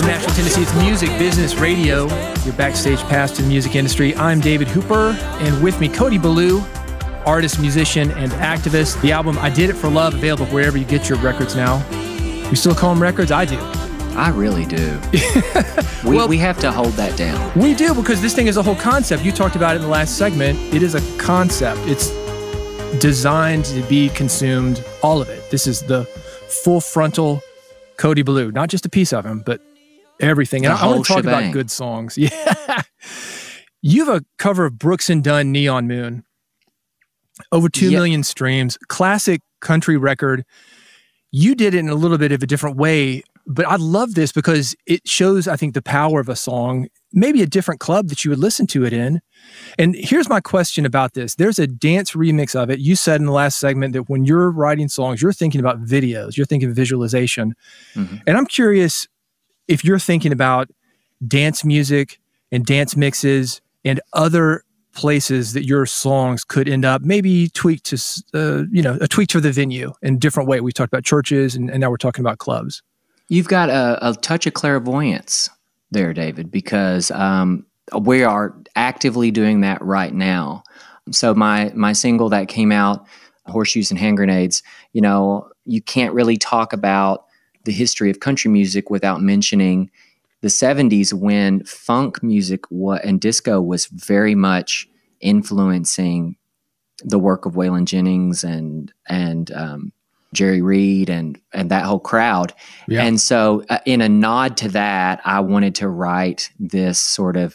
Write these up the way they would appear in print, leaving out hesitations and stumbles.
Nashville, Tennessee. It's Music Business Radio, your backstage pass to the music industry. I'm David Hooper, and with me, Cody Ballou, artist, musician, and activist. The album I Did It For Love, available wherever you get your records now. You still call them records? I do. I really do. We have to hold that down. We do, because this thing is a whole concept. You talked about it in the last segment. It is a concept. It's designed to be consumed, all of it. This is the full frontal Cody Ballou, not just a piece of him, but everything. And I want to talk about good songs. Yeah. You have a cover of Brooks and Dunn, Neon Moon. Over 2 million streams. Classic country record. You did it in a little bit of a different way, but I love this because it shows, I think, the power of a song, maybe a different club that you would listen to it in. And here's my question about this. There's a dance remix of it. You said in the last segment that when you're writing songs, you're thinking about videos, you're thinking visualization. Mm-hmm. And I'm curious if you're thinking about dance music and dance mixes and other places that your songs could end up, maybe tweaked to, a tweak to the venue in a different way. We talked about churches, and now we're talking about clubs. You've got a touch of clairvoyance there, David, because we are actively doing that right now. So my single that came out, Horseshoes and Hand Grenades, you can't really talk about the history of country music without mentioning the 70s, when funk music and disco was very much influencing the work of Waylon Jennings and Jerry Reed and that whole crowd. Yeah. And so in a nod to that, I wanted to write this sort of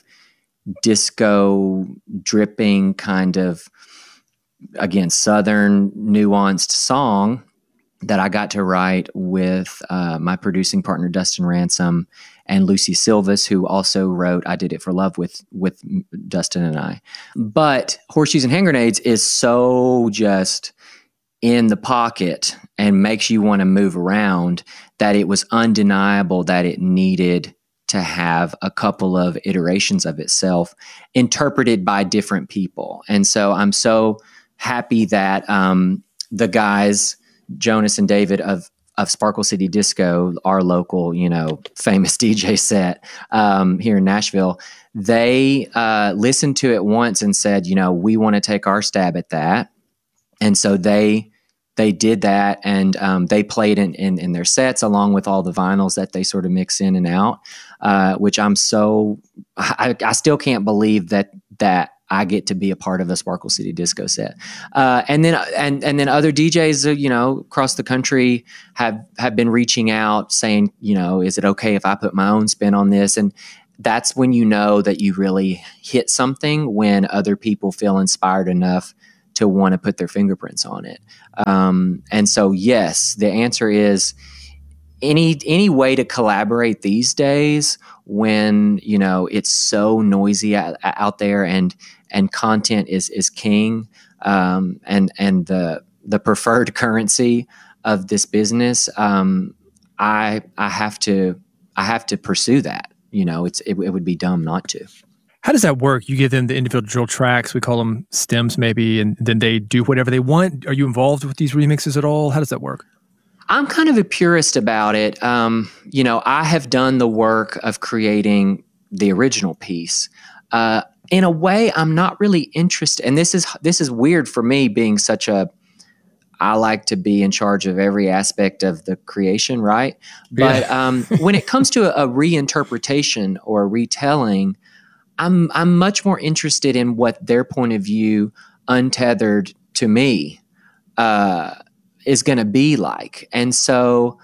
disco dripping kind of, again, Southern nuanced song that I got to write with my producing partner, Dustin Ransom, and Lucy Silvas, who also wrote I Did It For Love with Dustin and I. But Horseshoes and Hand Grenades is so just in the pocket and makes you want to move around that it was undeniable that it needed to have a couple of iterations of itself interpreted by different people. And so I'm so happy that the guys, Jonas and David of Sparkle City Disco, our local, famous DJ set here in Nashville, they listened to it once and said, we want to take our stab at that. And so they did that, and they played in their sets along with all the vinyls that they sort of mix in and out, which I still can't believe that I get to be a part of a Sparkle City Disco set. And then other DJs, across the country have been reaching out saying, is it okay if I put my own spin on this? And that's when you know that you really hit something, when other people feel inspired enough to want to put their fingerprints on it. And so, yes, the answer is any way to collaborate these days when, it's so noisy out there and content is king, and the preferred currency of this business. I have to pursue that. It would be dumb not to. How does that work? You give them the individual tracks, we call them stems maybe, and then they do whatever they want. Are you involved with these remixes at all? How does that work? I'm kind of a purist about it. I have done the work of creating the original piece. In a way, I'm not really interested, and this is weird for me, being I like to be in charge of every aspect of the creation, right? But when it comes to a reinterpretation or a retelling, I'm much more interested in what their point of view, untethered to me, is going to be like. And so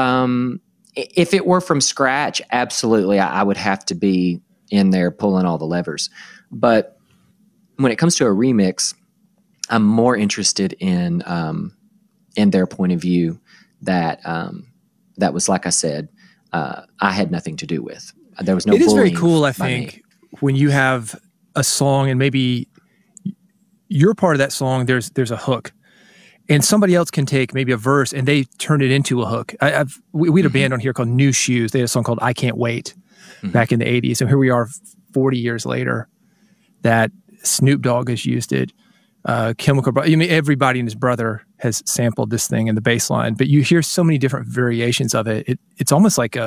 if it were from scratch, absolutely, I would have to be in there pulling all the levers. But when it comes to a remix, I'm more interested in their point of view that was, like I said, I had nothing to do with. There was no bullying. It is very cool, I think, when you have a song and maybe you're part of that song, there's a hook. And somebody else can take maybe a verse and they turn it into a hook. We had a band on here called New Shoes. They had a song called I Can't Wait back in the 80s. And here we are 40 years later that Snoop Dogg has used it. Chemical Brothers. Everybody and his brother has sampled this thing in the bass line, but you hear so many different variations of it. It's almost like a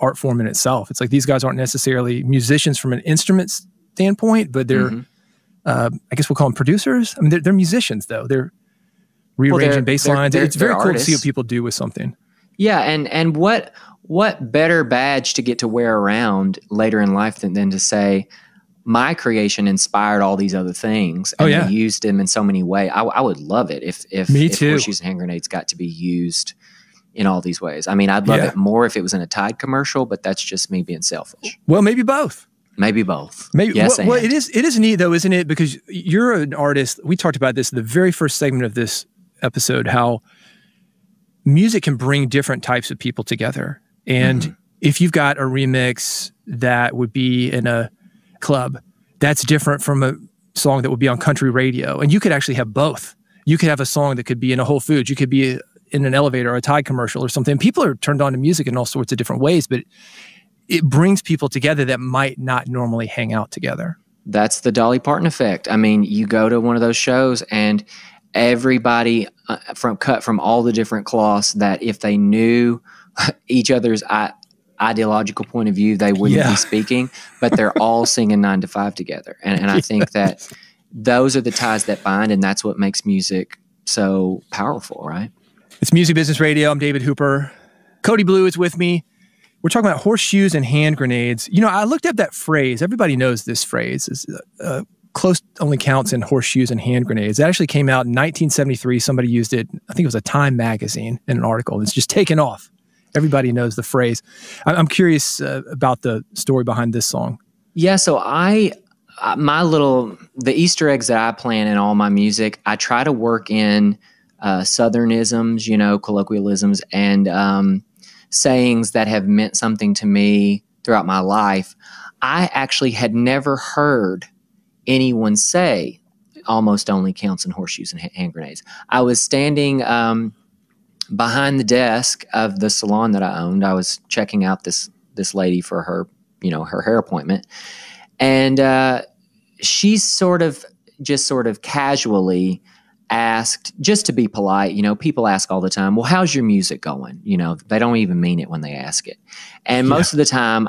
art form in itself. It's like these guys aren't necessarily musicians from an instrument standpoint, but they're, I guess we'll call them producers. I mean, they're musicians though. They're rearranging bass lines. It's very cool to see what people do with something. Yeah, and what better badge to get to wear around later in life than to say, my creation inspired all these other things, and they used them in so many ways. I would love it if Horseshoes and Hand Grenades got to be used in all these ways. I mean, I'd love it more if it was in a Tide commercial, but that's just me being selfish. Well, maybe both. Maybe both. Maybe. Yes, well, it is neat though, isn't it? Because you're an artist. We talked about this in the very first segment of this episode, how music can bring different types of people together. And if you've got a remix that would be in a club, that's different from a song that would be on country radio. And you could actually have both. You could have a song that could be in a Whole Foods. You could be in an elevator or a Tide commercial or something. People are turned on to music in all sorts of different ways, but it brings people together that might not normally hang out together. That's the Dolly Parton effect. I mean, you go to one of those shows and everybody cut from all the different cloths that if they knew each other's ideological point of view, they wouldn't be speaking, but they're all singing 9 to 5 together. And I think that those are the ties that bind, and that's what makes music so powerful, right? It's Music Business Radio. I'm David Hooper. Cody Blue is with me. We're talking about horseshoes and hand grenades. You know, I looked up that phrase. Everybody knows this phrase. Close only counts in horseshoes and hand grenades. That actually came out in 1973. Somebody used it. I think it was a Time magazine in an article. It's just taken off. Everybody knows the phrase. I'm curious about the story behind this song. Yeah, so the Easter eggs that I plan in all my music, I try to work in Southernisms, colloquialisms, and sayings that have meant something to me throughout my life. I actually had never heard anyone say almost only counts in horseshoes and hand grenades. I was standing behind the desk of the salon that I owned. I was checking out this lady for her, her hair appointment. And she sort of casually asked, just to be polite, people ask all the time, well, how's your music going? They don't even mean it when they ask it. And most of the time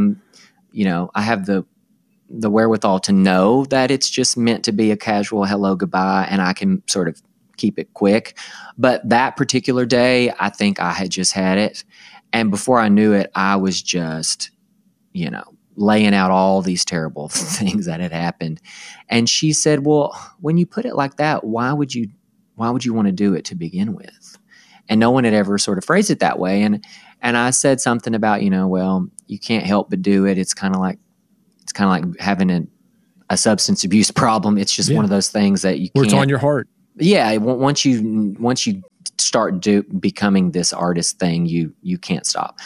I have the wherewithal to know that it's just meant to be a casual hello, goodbye, and I can sort of keep it quick. But that particular day, I think I had just had it. And before I knew it, I was just, laying out all these terrible things that had happened. And she said, well, when you put it like that, why would you want to do it to begin with? And no one had ever sort of phrased it that way. And I said something about, well, you can't help but do it. It's kind of like having a substance abuse problem. It's just one of those things that you can't. It's on your heart. Yeah. Once you start becoming this artist thing, you can't stop.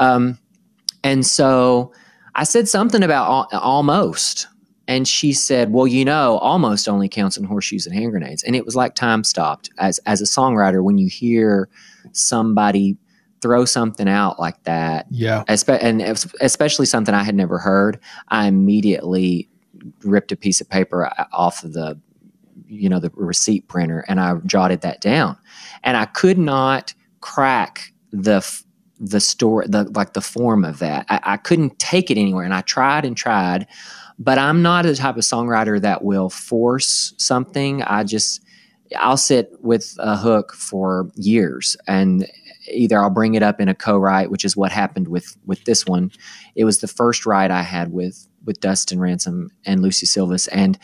And so I said something about almost, and she said, well, almost only counts in horseshoes and hand grenades. And it was like time stopped. As a songwriter, when you hear somebody throw something out like that, and especially something I had never heard, I immediately ripped a piece of paper off of the receipt printer, and I jotted that down. And I could not crack the story, the form of that. I couldn't take it anywhere, and I tried, but I'm not the type of songwriter that will force something. I'll sit with a hook for years, and either I'll bring it up in a co-write, which is what happened with this one. It was the first write I had with Dustin Ransom and Lucy Silvas, and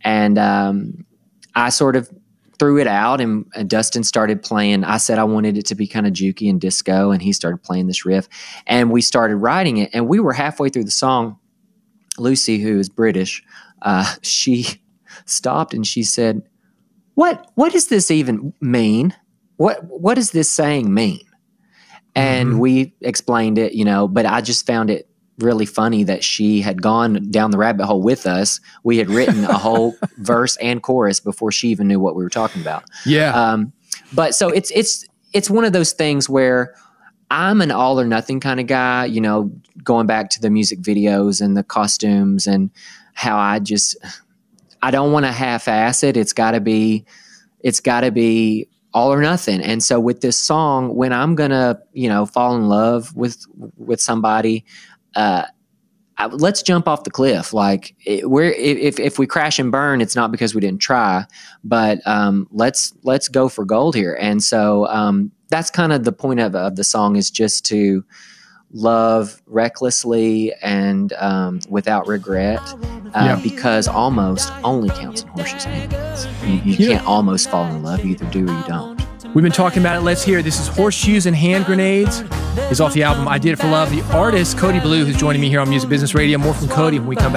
I sort of threw it out, and Dustin started playing. I said I wanted it to be kind of jukey and disco, and he started playing this riff, and we started writing it. And we were halfway through the song. Lucy, who is British, she stopped and she said, "What does this even mean? What does this saying mean?" And we explained it, but I just found it really funny that she had gone down the rabbit hole with us. We had written a whole verse and chorus before she even knew what we were talking about. Yeah. But so it's one of those things where I'm an all or nothing kind of guy, going back to the music videos and the costumes and how I don't want to half-ass it. It's got to be all or nothing. And so with this song, when I'm gonna, fall in love with somebody, let's jump off the cliff. Like if we crash and burn, it's not because we didn't try, but let's go for gold here. And so that's kind of the point of the song, is just to love recklessly and without regret, because almost only counts in horseshoes and hand grenades. You can't almost fall in love. You either do or you don't. We've been talking about it. Let's hear it. This is Horseshoes and Hand Grenades. It's off the album I Did It for Love. The artist, Cody Blue, who's joining me here on Music Business Radio. More from Cody when we come back.